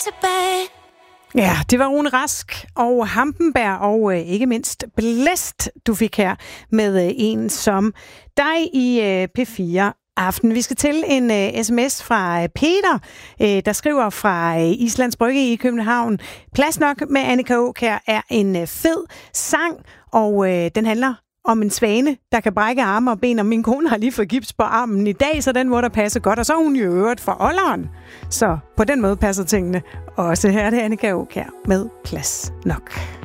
tilbage. Ja, det var Rune Rask og Hampenberg og ikke mindst Blæst, du fik her med en som dig i P4 Aften. Vi skal til en sms fra Peter, der skriver fra Islands Brygge i København. Plads nok med Annika Aakjær er en fed sang, og den handler om en svane, der kan brække arme og ben, og min kone har lige fået gips på armen i dag, så den må der passe godt, og så er hun jo øvrigt for olderen. Så på den måde passer tingene også. Her er det Annika Aakjær med Plads nok.